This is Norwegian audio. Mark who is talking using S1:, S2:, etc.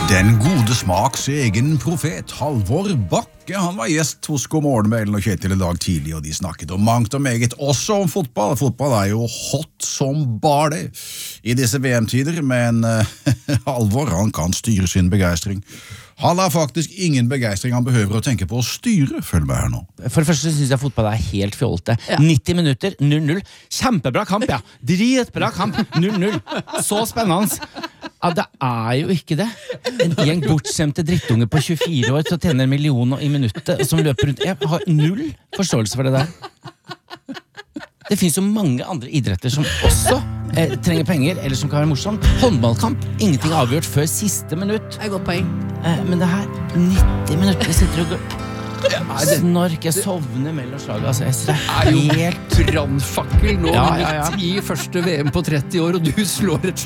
S1: Den gode smaks egen profet, Halvor Bakke, han var gjest hos God morgen med Ellen og Kjetil I dag tidlig, og de snakket om mangt og meget, også om fotball. Fotball jo hot som bare det I disse VM-tider, men Halvor, han kan styre sin begeistring. Han har faktisk ingen begeistring han behøver å tenke på å styre. Følg med her nå.
S2: For det første synes jeg fotball helt fjolte. 90 minutter, 0-0. Kjempebra kamp, ja. Dritbra kamp, 0-0. Så spennende. Ja, det jo ikke det. En gjeng bortskjemte drittunge på 24 år til å tjene 1 million I minuttet, som løper rundt. Jeg har null forståelse for det der. Det finnes jo mange andre idretter som også trenger penger, eller som kan være morsomt. Håndballkamp, ingenting avgjort før siste minutt.
S3: Godt poeng.
S2: Men det her, 90 minutter, jeg sitter og snork, jeg sovner mellom slaget. Altså, jeg synes
S3: jo helt brannfakkel nå midt I første VM på 30 år, og du slår et